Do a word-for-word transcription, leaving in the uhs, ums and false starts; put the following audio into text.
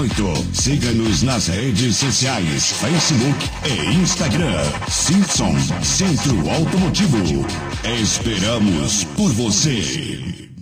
oito. Siga-nos nas redes sociais, Facebook e Instagram. Simpson Centro Automotivo. Esperamos por você.